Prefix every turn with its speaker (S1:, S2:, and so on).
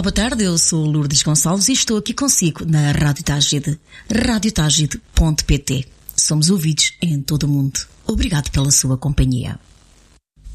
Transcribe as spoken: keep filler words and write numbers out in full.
S1: boa tarde, eu sou Lourdes Gonçalves e estou aqui consigo na Rádio Tágide, rádio tágide ponto pt. Somos ouvidos em todo o mundo. Obrigado pela sua companhia.